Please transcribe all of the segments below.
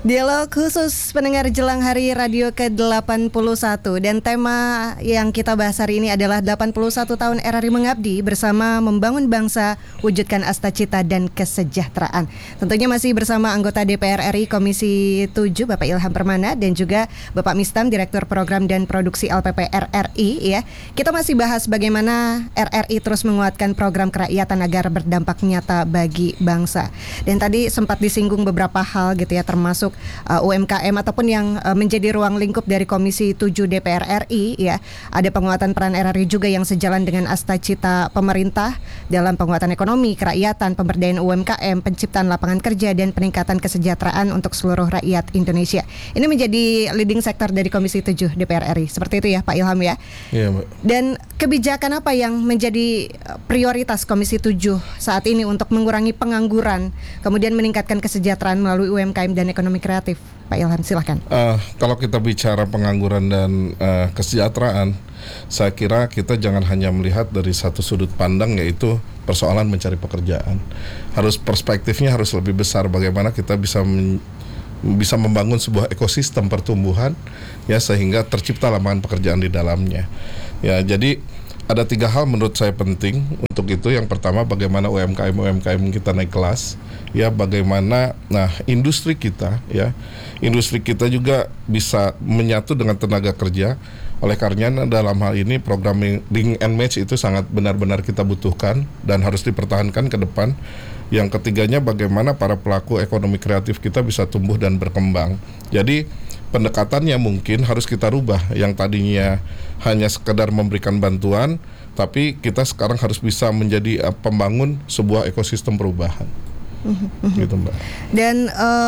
Dialog khusus pendengar jelang hari radio ke-81 dan tema yang kita bahas hari ini adalah 81 tahun RRI mengabdi bersama membangun bangsa, wujudkan asta-cita dan kesejahteraan. Tentunya masih bersama anggota DPR RI Komisi 7 Bapak Ilham Permana dan juga Bapak Mistam Direktur Program dan Produksi LPP RRI ya. Kita masih bahas bagaimana RRI terus menguatkan program kerakyatan agar berdampak nyata bagi bangsa. Dan tadi sempat disinggung beberapa hal gitu ya, termasuk UMKM ataupun yang menjadi ruang lingkup dari Komisi 7 DPR RI ya. Ada penguatan peran RRI juga yang sejalan dengan asta-cita pemerintah dalam penguatan ekonomi, kerakyatan, pemberdayaan UMKM, penciptaan lapangan kerja dan peningkatan kesejahteraan untuk seluruh rakyat Indonesia. Ini menjadi leading sector dari Komisi 7 DPR RI. Seperti itu ya Pak Ilham ya. Iya, Mbak. Dan kebijakan apa yang menjadi prioritas Komisi 7 saat ini untuk mengurangi pengangguran, kemudian meningkatkan kesejahteraan melalui UMKM dan ekonomi kreatif? Pak Ilham, silahkan. Kalau kita bicara pengangguran dan kesejahteraan, saya kira kita jangan hanya melihat dari satu sudut pandang, yaitu persoalan mencari pekerjaan. Perspektifnya harus lebih besar, bagaimana kita bisa membangun sebuah ekosistem pertumbuhan ya, sehingga tercipta lapangan pekerjaan di dalamnya. Ya, jadi ada 3 hal menurut saya penting untuk itu. Yang pertama, bagaimana UMKM kita naik kelas, ya, bagaimana industri kita juga bisa menyatu dengan tenaga kerja. Oleh karenanya dalam hal ini program Link and Match itu sangat benar-benar kita butuhkan dan harus dipertahankan ke depan. Yang ketiganya, bagaimana para pelaku ekonomi kreatif kita bisa tumbuh dan berkembang. Jadi pendekatannya mungkin harus kita rubah, yang tadinya hanya sekedar memberikan bantuan, tapi kita sekarang harus bisa menjadi pembangun sebuah ekosistem perubahan. Gitu, Mbak. Dan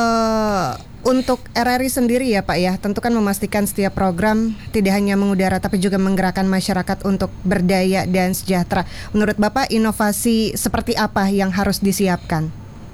untuk RRI sendiri ya Pak ya, tentu kan memastikan setiap program tidak hanya mengudara tapi juga menggerakkan masyarakat untuk berdaya dan sejahtera. Menurut Bapak, inovasi seperti apa yang harus disiapkan?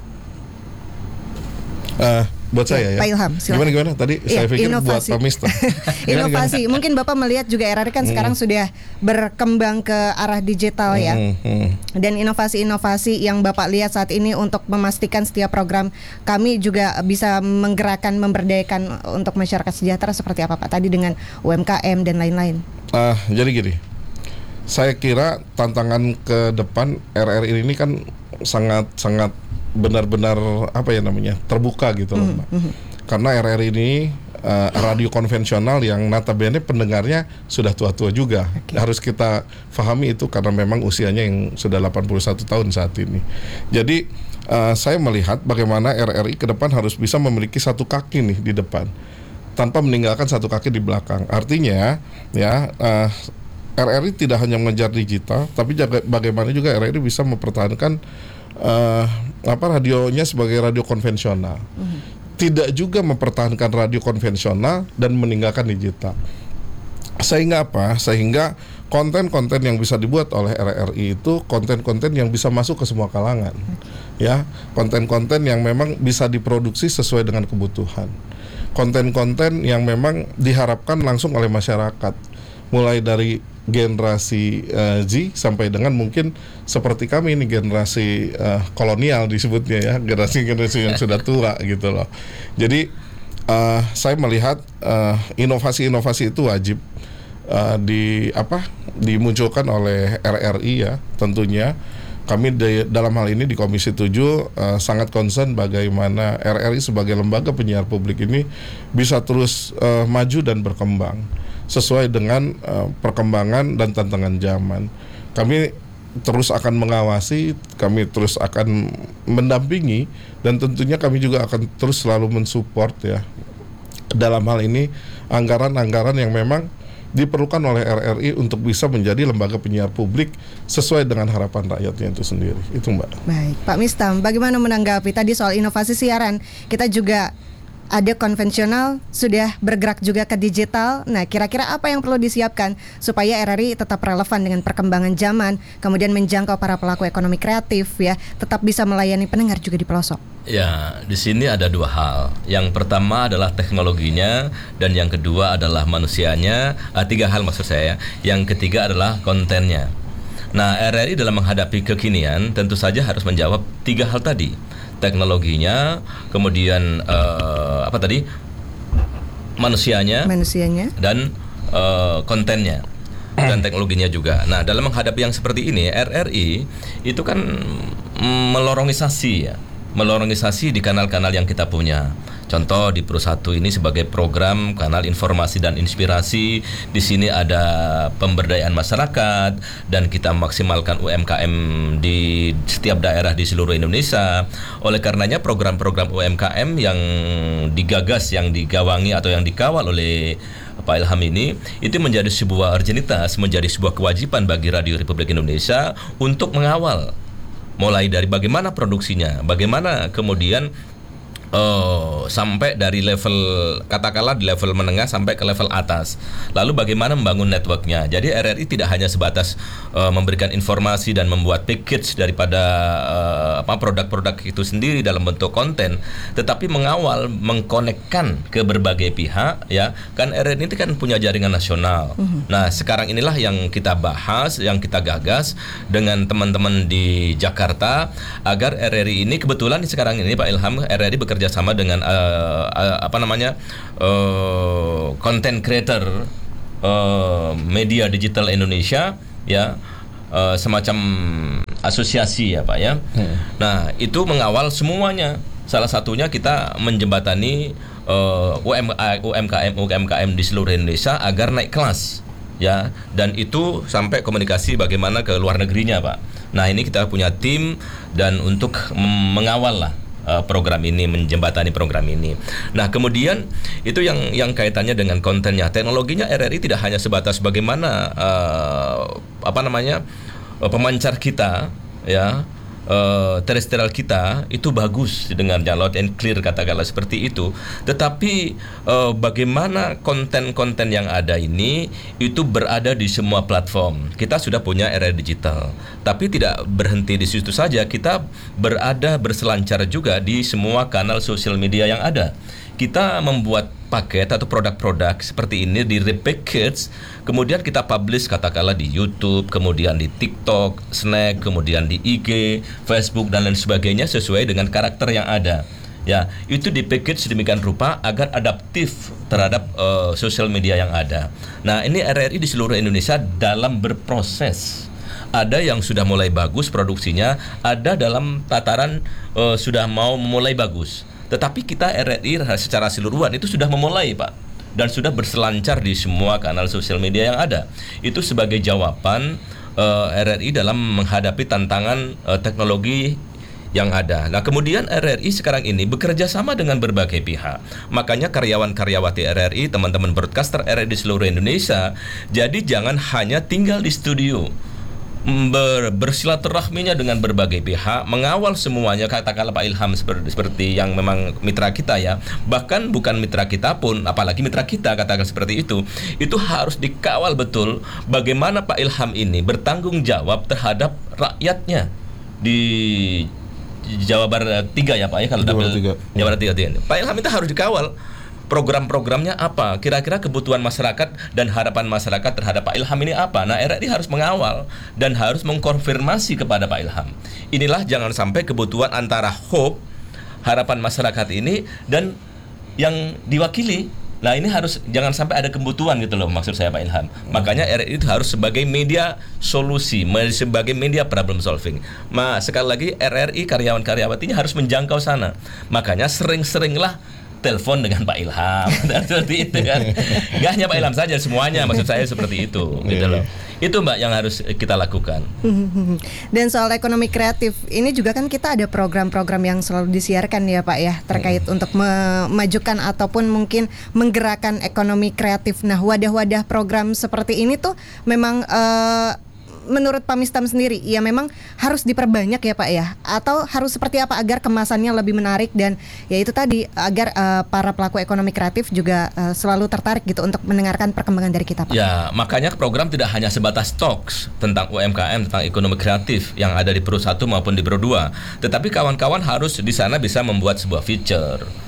Buat saya ya, Pak Ilham, silakan. Gimana tadi? Saya pikir inovasi. Buat Pak Mistam. Inovasi, mungkin Bapak melihat juga RRI kan sekarang sudah berkembang ke arah digital ya. Dan inovasi-inovasi yang Bapak lihat saat ini untuk memastikan setiap program kami juga bisa menggerakkan, memberdayakan untuk masyarakat sejahtera seperti apa Pak? Tadi dengan UMKM dan lain-lain. Jadi gini, saya kira tantangan ke depan RRI ini kan sangat benar-benar terbuka gitu loh, Mbak. Karena RRI ini radio konvensional yang notabene pendengarnya sudah tua-tua juga. Harus kita pahami itu karena memang usianya yang sudah 81 tahun saat ini. Jadi saya melihat bagaimana RRI ke depan harus bisa memiliki satu kaki nih di depan tanpa meninggalkan satu kaki di belakang. Artinya ya, RRI tidak hanya mengejar digital, tapi bagaimana juga RRI bisa mempertahankan radionya sebagai radio konvensional. Tidak juga mempertahankan radio konvensional dan meninggalkan digital. Sehingga apa? Sehingga konten-konten yang bisa dibuat oleh RRI itu konten-konten yang bisa masuk ke semua kalangan. Ya, konten-konten yang memang bisa diproduksi sesuai dengan kebutuhan. Konten-konten yang memang diharapkan langsung oleh masyarakat. Mulai dari generasi Z sampai dengan mungkin seperti kami ini generasi kolonial disebutnya ya, generasi yang sudah tua gitu loh. Jadi saya melihat inovasi-inovasi itu wajib dimunculkan oleh RRI ya. Tentunya kami dalam hal ini di Komisi 7 sangat concern bagaimana RRI sebagai lembaga penyiar publik ini bisa terus maju dan berkembang sesuai dengan perkembangan dan tantangan zaman. Kami terus akan mengawasi, kami terus akan mendampingi, dan tentunya kami juga akan terus selalu mensupport ya. Dalam hal ini anggaran-anggaran yang memang diperlukan oleh RRI untuk bisa menjadi lembaga penyiar publik sesuai dengan harapan rakyatnya itu sendiri. Itu, Mbak. Baik, Pak Mistam, bagaimana menanggapi tadi soal inovasi siaran? Kita juga ada konvensional, sudah bergerak juga ke digital. Nah, kira-kira apa yang perlu disiapkan supaya RRI tetap relevan dengan perkembangan zaman, kemudian menjangkau para pelaku ekonomi kreatif ya, tetap bisa melayani pendengar juga di pelosok? Ya, di sini ada 2 hal. Yang pertama adalah teknologinya, dan yang kedua adalah manusianya. 3 hal maksud saya. Yang ketiga adalah kontennya. Nah, RRI dalam menghadapi kekinian tentu saja harus menjawab 3 hal tadi. Teknologinya, kemudian manusianya dan kontennya dan teknologinya juga. Nah, dalam menghadapi yang seperti ini, RRI itu kan melorongisasi di kanal-kanal yang kita punya. Contoh di Pro 1 ini sebagai program kanal informasi dan inspirasi. Di sini ada pemberdayaan masyarakat dan kita maksimalkan UMKM di setiap daerah di seluruh Indonesia. Oleh karenanya program-program UMKM yang digagas, yang digawangi atau yang dikawal oleh Pak Ilham ini itu menjadi sebuah urgenitas, menjadi sebuah kewajiban bagi Radio Republik Indonesia untuk mengawal, mulai dari bagaimana produksinya, bagaimana kemudian sampai dari level, katakanlah di level menengah sampai ke level atas. Lalu bagaimana membangun networknya. Jadi RRI tidak hanya sebatas memberikan informasi dan membuat package daripada produk-produk itu sendiri dalam bentuk konten, tetapi mengawal, mengkonekkan ke berbagai pihak, ya kan. RRI ini kan punya jaringan nasional. Nah, sekarang inilah yang kita bahas, yang kita gagas dengan teman-teman di Jakarta agar RRI ini, kebetulan sekarang ini Pak Ilham, RRI bekerja sama dengan content creator media digital Indonesia, ya, semacam asosiasi ya Pak ya. Nah, itu mengawal semuanya. Salah satunya kita menjembatani UMKM di seluruh Indonesia agar naik kelas, ya, dan itu sampai komunikasi bagaimana ke luar negerinya Pak. Nah, ini kita punya tim dan untuk mengawal lah program ini, menjembatani program ini. Nah, kemudian itu yang kaitannya dengan kontennya. Teknologinya RRI tidak hanya sebatas bagaimana pemancar kita, ya, terestrial kita itu bagus dengan loud and clear, katakanlah seperti itu. Tetapi bagaimana konten-konten yang ada ini itu berada di semua platform. Kita sudah punya RRI Digital, tapi tidak berhenti di situ saja. Kita berselancar juga di semua kanal sosial media yang ada. Kita membuat paket atau produk-produk seperti ini di repackage, kemudian kita publish katakanlah di YouTube, kemudian di TikTok, Snack, kemudian di IG, Facebook dan lain sebagainya sesuai dengan karakter yang ada. Ya, itu di package sedemikian rupa agar adaptif terhadap sosial media yang ada. Nah, ini RRI di seluruh Indonesia dalam berproses. Ada yang sudah mulai bagus produksinya, ada dalam tataran sudah mau memulai bagus. Tetapi kita RRI secara keseluruhan itu sudah memulai Pak, dan sudah berselancar di semua kanal sosial media yang ada. Itu sebagai jawaban RRI dalam menghadapi tantangan teknologi yang ada. Nah, kemudian RRI sekarang ini bekerja sama dengan berbagai pihak. Makanya karyawan-karyawati RRI, teman-teman broadcaster RRI di seluruh Indonesia, jadi jangan hanya tinggal di studio, bersilaturahminya dengan berbagai pihak, mengawal semuanya, katakanlah Pak Ilham seperti yang memang mitra kita ya, bahkan bukan mitra kita pun, apalagi mitra kita, katakan seperti itu harus dikawal betul bagaimana Pak Ilham ini bertanggung jawab terhadap rakyatnya di Jawa Barat 3 ya Pak ya, kalau Jawa Barat 3. Pak Ilham itu harus dikawal. Program-programnya apa? Kira-kira kebutuhan masyarakat dan harapan masyarakat terhadap Pak Ilham ini apa? Nah, RRI harus mengawal dan harus mengkonfirmasi kepada Pak Ilham. Inilah jangan sampai kebutuhan antara hope, harapan masyarakat ini dan yang diwakili. Nah, ini harus jangan sampai ada kebutuhan gitu loh, maksud saya Pak Ilham. Makanya RRI itu harus sebagai media solusi, sebagai media problem solving. Sekali lagi RRI karyawan-karyawatinya harus menjangkau sana. Makanya sering-seringlah telepon dengan Pak Ilham dan seperti itu kan. Nggak hanya Pak Ilham saja, semuanya, maksud saya seperti itu gitu loh. Itu Mbak yang harus kita lakukan. Dan soal ekonomi kreatif ini juga kan kita ada program-program yang selalu disiarkan ya Pak ya, terkait untuk memajukan ataupun mungkin menggerakkan ekonomi kreatif. Nah, wadah-wadah program seperti ini tuh memang menurut Pak Mistam sendiri, ya memang harus diperbanyak ya Pak ya, atau harus seperti apa agar kemasannya lebih menarik dan ya itu tadi agar para pelaku ekonomi kreatif juga selalu tertarik gitu untuk mendengarkan perkembangan dari kita Pak. Ya, makanya program tidak hanya sebatas talks tentang UMKM, tentang ekonomi kreatif yang ada di Pro 1 maupun di Pro 2, tetapi kawan-kawan harus di sana bisa membuat sebuah feature.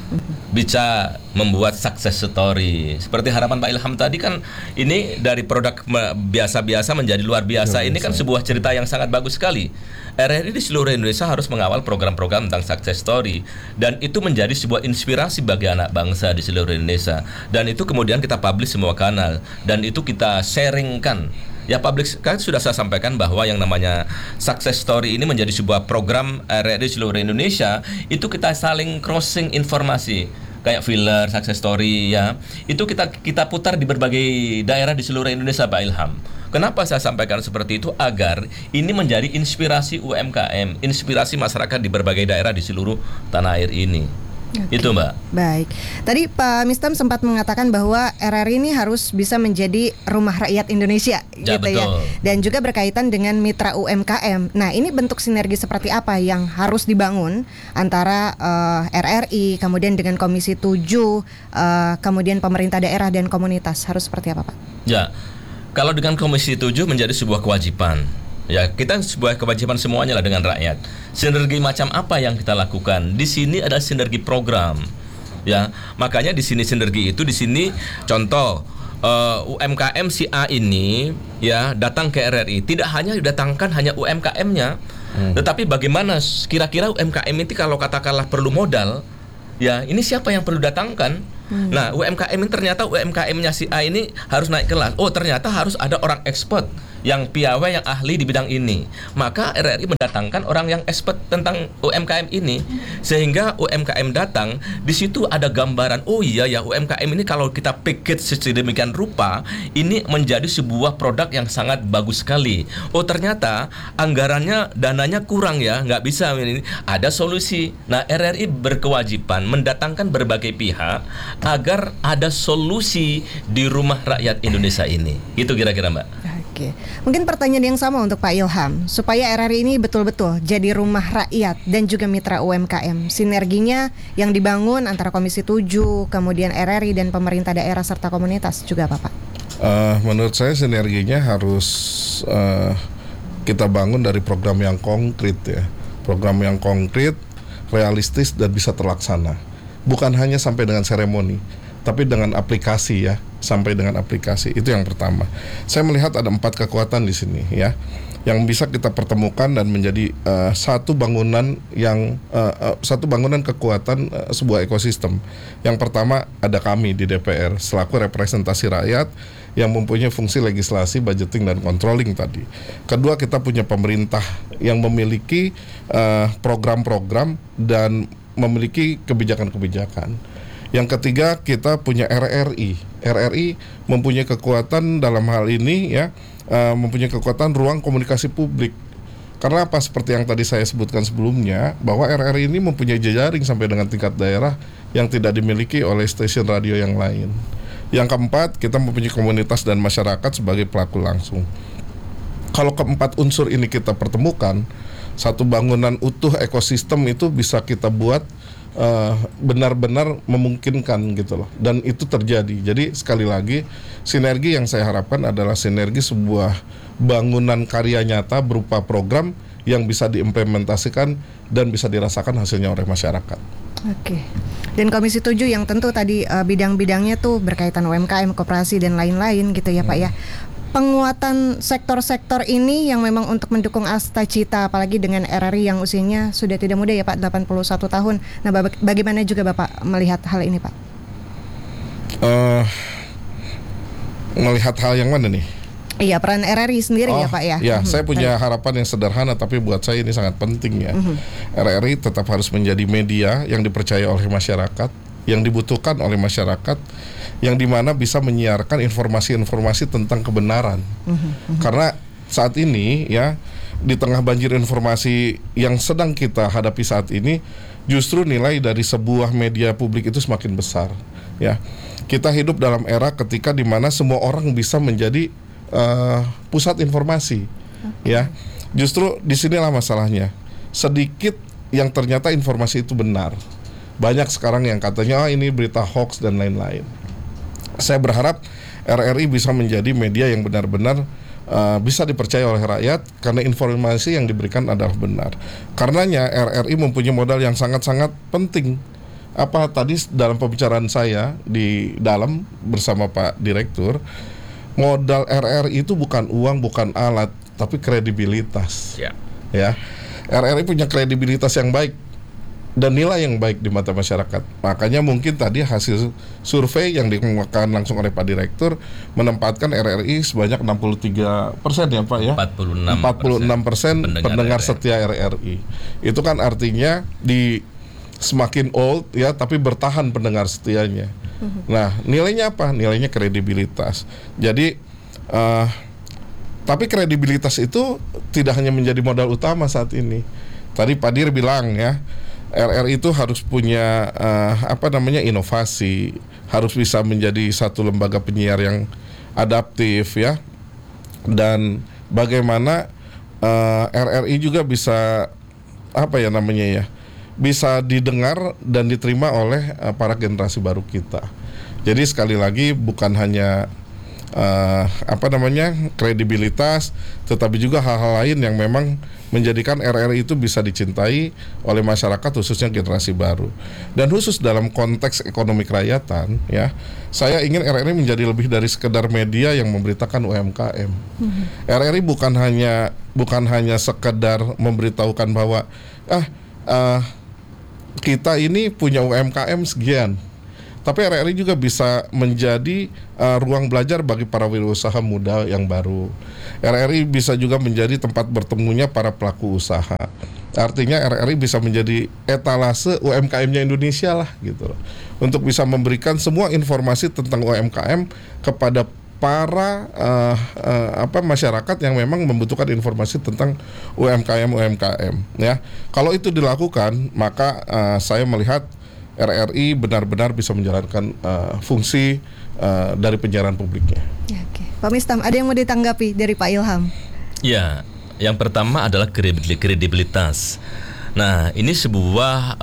bisa membuat success story. Seperti harapan Pak Ilham tadi kan, ini dari produk biasa-biasa menjadi luar biasa. Ini kan sebuah cerita yang sangat bagus sekali. RRI di seluruh Indonesia harus mengawal program-program tentang success story, dan itu menjadi sebuah inspirasi bagi anak bangsa di seluruh Indonesia. Dan itu kemudian kita publish semua kanal, dan itu kita sharingkan. Ya, publik kan sudah saya sampaikan bahwa yang namanya success story ini menjadi sebuah program RRI seluruh Indonesia. Itu kita saling crossing informasi kayak filler, success story ya. Itu kita putar di berbagai daerah di seluruh Indonesia, Pak Ilham. Kenapa saya sampaikan seperti itu? Agar ini menjadi inspirasi UMKM, inspirasi masyarakat di berbagai daerah di seluruh tanah air ini. Oke. Itu, Mbak. Baik. Tadi Pak Mistam sempat mengatakan bahwa RRI ini harus bisa menjadi rumah rakyat Indonesia, Ya, gitu ya. betul. Dan juga berkaitan dengan mitra UMKM. Nah, ini bentuk sinergi seperti apa yang harus dibangun antara RRI, kemudian dengan Komisi 7, kemudian pemerintah daerah dan komunitas, harus seperti apa, Pak? Ya, kalau dengan Komisi 7 menjadi sebuah kewajiban. Ya, kita sebuah kewajiban semuanya lah dengan rakyat. Sinergi macam apa yang kita lakukan? Di sini ada sinergi program. Ya, makanya di sini sinergi itu di sini contoh UMKM si A ini ya datang ke RRI, tidak hanya didatangkan hanya UMKM-nya, tetapi bagaimana kira-kira UMKM itu kalau katakanlah perlu modal, ya ini siapa yang perlu datangkan? Nah, UMKM ini ternyata UMKM-nya si A ini harus naik kelas. Oh, ternyata harus ada orang expert yang piawai, yang ahli di bidang ini. Maka RRI mendatangkan orang yang expert tentang UMKM ini, sehingga UMKM datang, di situ ada gambaran. Oh iya ya, UMKM ini kalau kita package sedemikian rupa, ini menjadi sebuah produk yang sangat bagus sekali. Oh, ternyata anggarannya, dananya kurang ya, nggak bisa ini. Ada solusi. Nah, RRI berkewajiban mendatangkan berbagai pihak agar ada solusi di rumah rakyat Indonesia ini. Itu kira-kira, Mbak. Oke. Mungkin pertanyaan yang sama untuk Pak Ilham, supaya RRI ini betul-betul jadi rumah rakyat dan juga mitra UMKM. Sinerginya yang dibangun antara Komisi 7, kemudian RRI dan pemerintah daerah serta komunitas juga apa, Pak? Menurut saya sinerginya harus kita bangun dari program yang konkret ya. Program yang konkret, realistis dan bisa terlaksana. Bukan hanya sampai dengan seremoni, tapi dengan aplikasi ya, sampai dengan aplikasi. Itu yang pertama. Saya melihat ada 4 kekuatan di sini ya, yang bisa kita pertemukan dan menjadi satu bangunan yang satu bangunan kekuatan sebuah ekosistem. Yang pertama ada kami di DPR selaku representasi rakyat yang mempunyai fungsi legislasi, budgeting dan controlling tadi. Kedua, kita punya pemerintah yang memiliki program-program dan memiliki kebijakan-kebijakan. Yang ketiga, kita punya RRI. RRI mempunyai kekuatan dalam hal ini ya, mempunyai kekuatan ruang komunikasi publik. Karena apa? Seperti yang tadi saya sebutkan sebelumnya, bahwa RRI ini mempunyai jejaring sampai dengan tingkat daerah yang tidak dimiliki oleh stasiun radio yang lain. Yang keempat, kita mempunyai komunitas dan masyarakat sebagai pelaku langsung. Kalau keempat unsur ini kita pertemukan, satu bangunan utuh ekosistem itu bisa kita buat benar-benar memungkinkan gitu loh, dan itu terjadi. Jadi sekali lagi, sinergi yang saya harapkan adalah sinergi sebuah bangunan karya nyata berupa program yang bisa diimplementasikan dan bisa dirasakan hasilnya oleh masyarakat. Oke. Dan Komisi 7 yang tentu tadi bidang-bidangnya tuh berkaitan UMKM, koperasi dan lain-lain gitu ya Pak ya. Penguatan sektor-sektor ini yang memang untuk mendukung Asta Cita, apalagi dengan RRI yang usianya sudah tidak muda ya Pak, 81 tahun. Nah, bagaimana juga Bapak melihat hal ini Pak? Melihat hal yang mana nih? Iya, peran RRI sendiri ya Pak ya. Ya, saya punya harapan yang sederhana tapi buat saya ini sangat penting ya. RRI tetap harus menjadi media yang dipercaya oleh masyarakat, yang dibutuhkan oleh masyarakat, yang dimana bisa menyiarkan informasi-informasi tentang kebenaran. Karena saat ini ya, di tengah banjir informasi yang sedang kita hadapi saat ini, justru nilai dari sebuah media publik itu semakin besar. Ya, kita hidup dalam era ketika dimana semua orang bisa menjadi pusat informasi. Ya, justru disinilah masalahnya. Sedikit yang ternyata informasi itu benar. Banyak sekarang yang katanya ini berita hoax dan lain-lain. Saya berharap RRI bisa menjadi media yang benar-benar bisa dipercaya oleh rakyat karena informasi yang diberikan adalah benar. Karenanya RRI mempunyai modal yang sangat-sangat penting tadi dalam pembicaraan saya di dalam bersama Pak Direktur, modal RRI itu bukan uang, bukan alat, tapi kredibilitas. Ya, RRI punya kredibilitas yang baik dan nilai yang baik di mata masyarakat. Makanya mungkin tadi hasil survei yang dikemukakan langsung oleh Pak Direktur menempatkan RRI sebanyak 63% ya Pak ya. 46% pendengar setia RRI. Itu kan artinya di semakin old ya, tapi bertahan pendengar setianya. Nah, nilainya apa? Nilainya kredibilitas. Jadi tapi kredibilitas itu tidak hanya menjadi modal utama saat ini. Tadi Pak Dir bilang ya, RRI itu harus punya inovasi, harus bisa menjadi satu lembaga penyiar yang adaptif ya, dan bagaimana RRI juga bisa bisa didengar dan diterima oleh para generasi baru kita. Jadi sekali lagi bukan hanya kredibilitas, tetapi juga hal-hal lain yang memang menjadikan RRI itu bisa dicintai oleh masyarakat, khususnya generasi baru. Dan khusus dalam konteks ekonomi kerakyatan ya, saya ingin RRI menjadi lebih dari sekedar media yang memberitakan UMKM. RRI bukan hanya sekedar memberitahukan bahwa kita ini punya UMKM sekian, tapi RRI juga bisa menjadi ruang belajar bagi para wirausaha muda yang baru. RRI bisa juga menjadi tempat bertemunya para pelaku usaha. Artinya RRI bisa menjadi etalase UMKM-nya Indonesia lah gitu loh. Untuk bisa memberikan semua informasi tentang UMKM kepada para masyarakat yang memang membutuhkan informasi tentang UMKM ya. Kalau itu dilakukan, maka saya melihat RRI benar-benar bisa menjalankan fungsi dari penyiaran publiknya. Ya, oke. Pak Mistam, ada yang mau ditanggapi dari Pak Ilham? Ya, yang pertama adalah kredibilitas. Nah, ini sebuah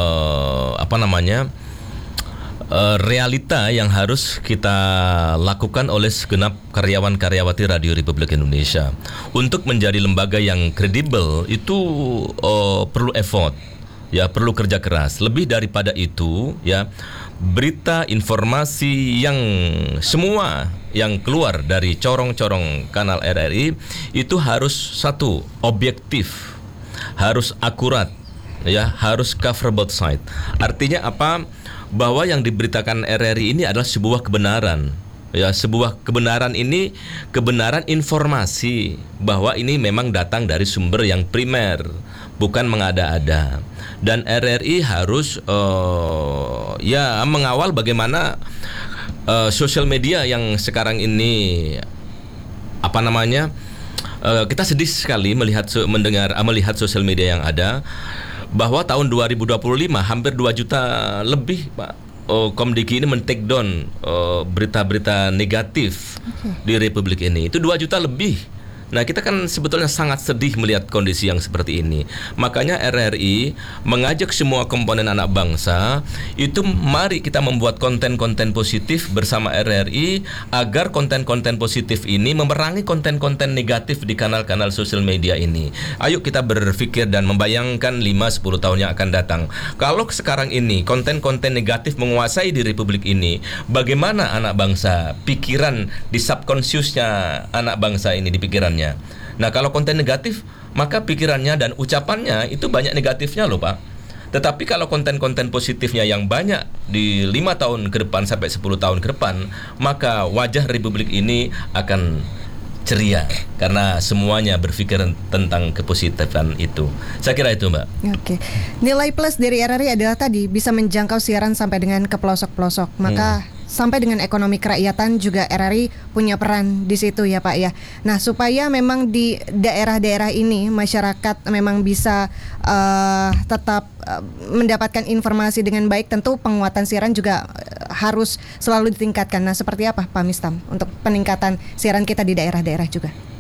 realita yang harus kita lakukan oleh segenap karyawan-karyawati Radio Republik Indonesia. Untuk menjadi lembaga yang kredibel itu perlu effort. Ya, perlu kerja keras. Lebih daripada itu, ya, berita informasi yang semua yang keluar dari corong-corong kanal RRI itu harus satu, objektif, harus akurat, ya, harus cover both side. Artinya apa? Bahwa yang diberitakan RRI ini adalah sebuah kebenaran. Ya, sebuah kebenaran ini kebenaran informasi bahwa ini memang datang dari sumber yang primer, bukan mengada-ada. Dan RRI harus mengawal bagaimana sosial media yang sekarang ini kita sedih sekali melihat sosial media yang ada, bahwa tahun 2025 hampir 2 juta lebih Pak Komdiki ini men-take down berita-berita negatif di Republik ini. Itu 2 juta lebih. Nah, kita kan sebetulnya sangat sedih melihat kondisi yang seperti ini. Makanya RRI mengajak semua komponen anak bangsa itu, mari kita membuat konten-konten positif bersama RRI agar konten-konten positif ini memerangi konten-konten negatif di kanal-kanal sosial media ini. Ayo kita berpikir dan membayangkan 5-10 tahun yang akan datang. Kalau sekarang ini konten-konten negatif menguasai di Republik ini, bagaimana anak bangsa, pikiran di subconsciousnya anak bangsa ini, di pikirannya. Nah, kalau konten negatif, maka pikirannya dan ucapannya itu banyak negatifnya loh Pak. Tetapi kalau konten-konten positifnya yang banyak di 5 tahun ke depan sampai 10 tahun ke depan, maka wajah Republik ini akan ceria karena semuanya berpikir tentang kepositifan itu. Saya kira itu Mbak. Oke. Nilai plus dari RRI adalah tadi bisa menjangkau siaran sampai dengan ke pelosok-pelosok. Maka sampai dengan ekonomi kerakyatan juga RRI punya peran di situ ya Pak ya. Nah, supaya memang di daerah-daerah ini masyarakat memang bisa tetap mendapatkan informasi dengan baik, tentu penguatan siaran juga harus selalu ditingkatkan. Nah, seperti apa Pak Mistam untuk peningkatan siaran kita di daerah-daerah juga?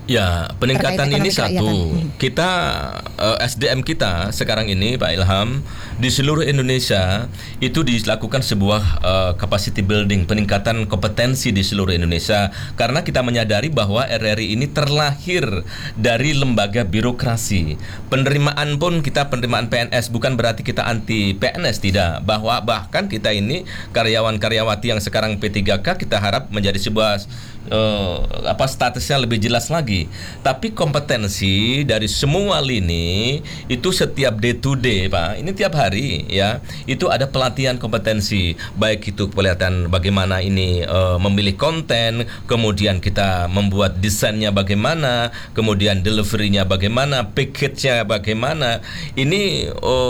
Ya, peningkatan Terkait ini ekonomi satu. kerakyatan. Kita SDM kita sekarang ini Pak Ilham di seluruh Indonesia itu dilakukan sebuah capacity building, peningkatan kompetensi di seluruh Indonesia karena kita menyadari bahwa RRI ini terlahir dari lembaga birokrasi. Penerimaan pun kita penerimaan PNS, bukan berarti kita anti PNS, tidak. Bahwa bahkan kita ini karyawan-karyawati yang sekarang P3K kita harap menjadi sebuah statusnya lebih jelas lagi. Tapi kompetensi dari semua lini itu setiap day to day, Pak. Ini tiap hari ya. Itu ada pelatihan kompetensi, baik itu pelatihan bagaimana ini memilih konten, kemudian kita membuat desainnya bagaimana, kemudian deliverynya bagaimana, package-nya bagaimana. Ini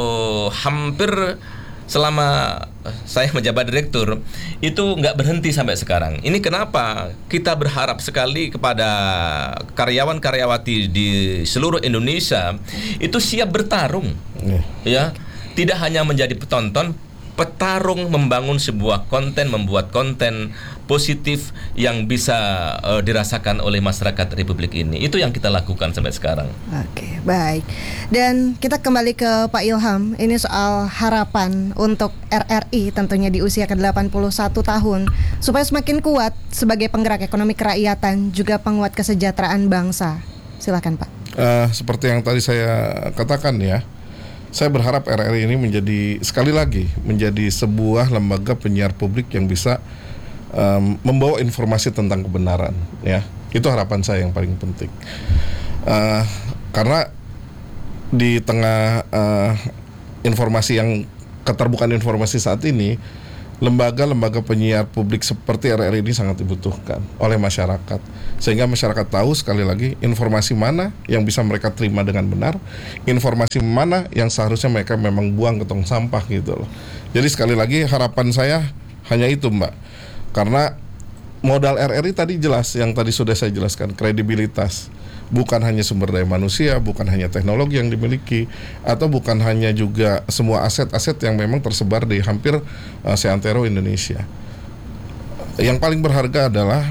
hampir selama saya menjabat direktur itu nggak berhenti sampai sekarang. Ini kenapa kita berharap sekali kepada karyawan-karyawati di seluruh Indonesia itu siap bertarung, ya, tidak hanya menjadi penonton, petarung membangun sebuah konten, membuat konten positif yang bisa dirasakan oleh masyarakat Republik ini. Itu yang kita lakukan sampai sekarang. Oke, baik. Dan kita kembali ke Pak Ilham. Ini soal harapan untuk RRI tentunya di usia ke-81 tahun supaya semakin kuat sebagai penggerak ekonomi kerakyatan juga penguat kesejahteraan bangsa. Silakan, Pak. Seperti yang tadi saya katakan ya, saya berharap RRI ini sekali lagi menjadi sebuah lembaga penyiar publik yang bisa membawa informasi tentang kebenaran, ya. Itu harapan saya yang paling penting. Karena di tengah informasi yang keterbukaan informasi saat ini, lembaga-lembaga penyiar publik seperti RRI ini sangat dibutuhkan oleh masyarakat, sehingga masyarakat tahu sekali lagi informasi mana yang bisa mereka terima dengan benar, informasi mana yang seharusnya mereka memang buang ke tong sampah gitu loh. Jadi sekali lagi harapan saya hanya itu, Mbak, karena modal RRI tadi jelas, yang tadi sudah saya jelaskan, kredibilitas. Bukan hanya sumber daya manusia, bukan hanya teknologi yang dimiliki, atau bukan hanya juga semua aset-aset yang memang tersebar di hampir seantero Indonesia. Yang paling berharga adalah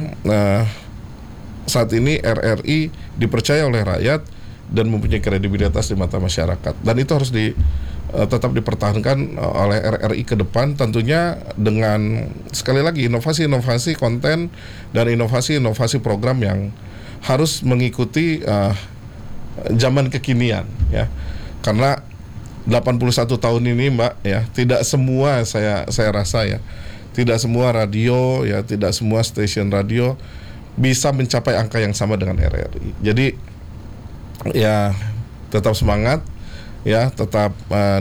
saat ini RRI dipercaya oleh rakyat dan mempunyai kredibilitas di mata masyarakat. Dan itu harus tetap dipertahankan oleh RRI ke depan, tentunya dengan sekali lagi inovasi-inovasi konten dan inovasi-inovasi program yang harus mengikuti zaman kekinian, ya. Karena 81 tahun ini, Mbak, ya, tidak semua saya rasa ya, tidak semua radio ya, tidak semua stasiun radio bisa mencapai angka yang sama dengan RRI. Jadi ya tetap semangat, ya, tetap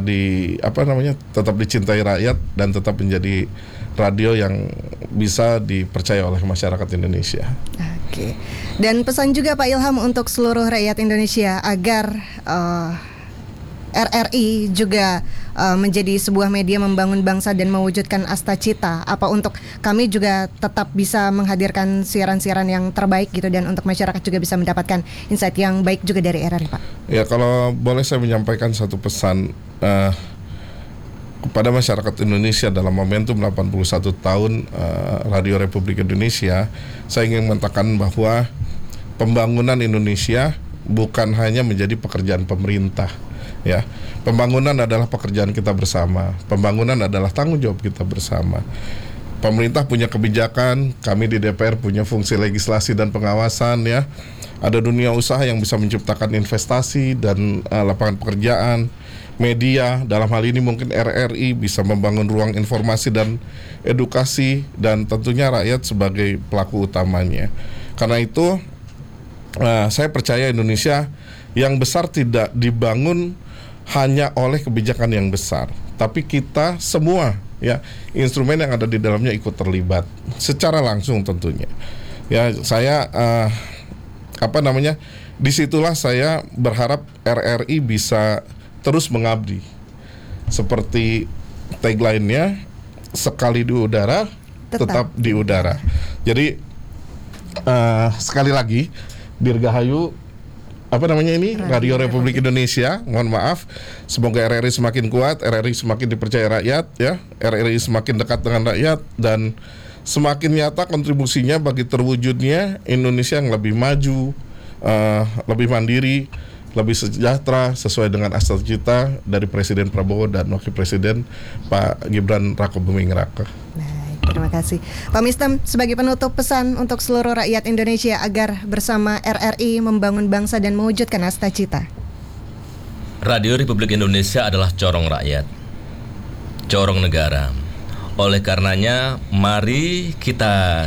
tetap dicintai rakyat dan tetap menjadi radio yang bisa dipercaya oleh masyarakat Indonesia. Oke. Dan pesan juga Pak Ilham untuk seluruh rakyat Indonesia agar RRI juga menjadi sebuah media membangun bangsa dan mewujudkan asta-cita. Apa untuk kami juga tetap bisa menghadirkan siaran-siaran yang terbaik gitu, dan untuk masyarakat juga bisa mendapatkan insight yang baik juga dari RRI, Pak. Ya, kalau boleh saya menyampaikan satu pesan kepada masyarakat Indonesia dalam momentum 81 tahun Radio Republik Indonesia. Saya ingin mengatakan bahwa pembangunan Indonesia bukan hanya menjadi pekerjaan pemerintah, ya. Pembangunan adalah pekerjaan kita bersama. Pembangunan adalah tanggung jawab kita bersama. Pemerintah punya kebijakan, kami di DPR punya fungsi legislasi dan pengawasan, ya. Ada dunia usaha yang bisa menciptakan investasi dan lapangan pekerjaan. Media, dalam hal ini mungkin RRI, bisa membangun ruang informasi dan edukasi, dan tentunya rakyat sebagai pelaku utamanya. Karena itu saya percaya Indonesia yang besar tidak dibangun hanya oleh kebijakan yang besar, tapi kita semua, ya, instrumen yang ada di dalamnya ikut terlibat secara langsung tentunya. Ya, saya disitulah saya berharap RRI bisa terus mengabdi. Seperti tagline-nya, sekali di udara, tetap di udara. Jadi sekali lagi, Dirgahayu Radio Republik Indonesia. Mohon maaf, semoga RRI semakin kuat, RRI semakin dipercaya rakyat, ya. RRI semakin dekat dengan rakyat dan semakin nyata kontribusinya bagi terwujudnya Indonesia yang lebih maju, lebih mandiri, lebih sejahtera sesuai dengan cita dari Presiden Prabowo dan Wakil Presiden Pak Gibran Rakabuming Raka. Baik, terima kasih. Pak Mistam, sebagai penutup pesan untuk seluruh rakyat Indonesia agar bersama RRI membangun bangsa dan mewujudkan cita. Radio Republik Indonesia adalah corong rakyat, corong negara. Oleh karenanya, mari kita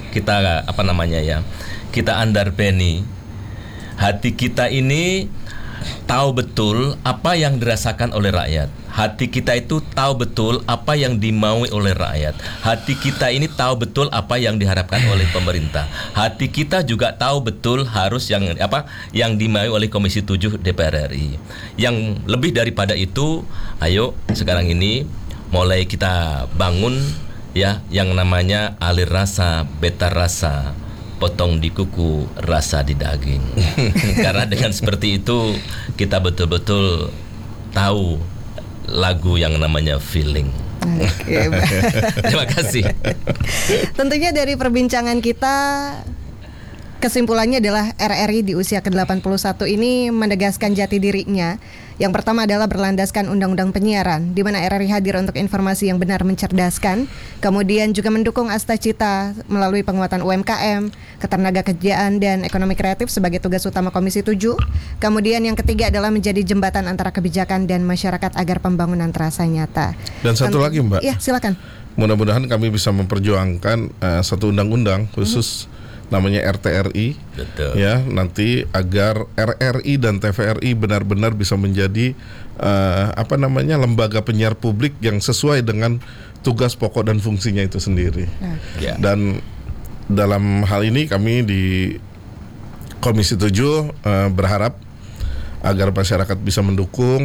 kita andarpeni hati kita ini tahu betul apa yang dirasakan oleh rakyat. Hati kita itu tahu betul apa yang dimaui oleh rakyat. Hati kita ini tahu betul apa yang diharapkan oleh pemerintah. Hati kita juga tahu betul harus yang dimaui oleh Komisi 7 DPR RI. Yang lebih daripada itu, ayo sekarang ini mulai kita bangun ya yang namanya alir rasa, beta rasa, potong di kuku, rasa di daging. Karena dengan seperti itu kita betul-betul tahu lagu yang namanya feeling. Oke, terima kasih. Tentunya dari perbincangan kita, kesimpulannya adalah RRI di usia ke-81 ini menegaskan jati dirinya. Yang pertama adalah berlandaskan Undang-Undang Penyiaran, di mana RRI hadir untuk informasi yang benar mencerdaskan. Kemudian juga mendukung Astacita melalui penguatan UMKM, ketenagakerjaan dan ekonomi kreatif sebagai tugas utama Komisi 7. Kemudian yang ketiga adalah menjadi jembatan antara kebijakan dan masyarakat agar pembangunan terasa nyata. Dan satu lagi, Mbak. Ya, silakan. Mudah-mudahan kami bisa memperjuangkan satu undang-undang khusus namanya RTRI. Betul. Ya, nanti agar RRI dan TVRI benar-benar bisa menjadi lembaga penyiar publik yang sesuai dengan tugas pokok dan fungsinya itu sendiri. Ya. Dan dalam hal ini kami di Komisi 7 berharap agar masyarakat bisa mendukung